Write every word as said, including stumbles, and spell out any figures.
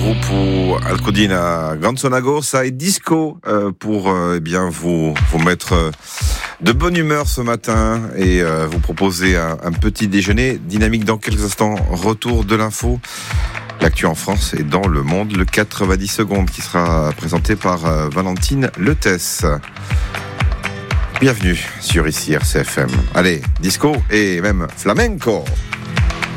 groupe Alcodina Gansonagosa et Disco euh, pour euh, eh bien vous vous mettre euh, de bonne humeur ce matin et euh, vous proposer un, un petit déjeuner dynamique dans quelques instants. Retour de l'info, l'actu en France et dans le monde, le quatre-vingt-dix secondes qui sera présenté par euh, Valentine Letès. Bienvenue sur ici R C F M. Allez, disco et même flamenco.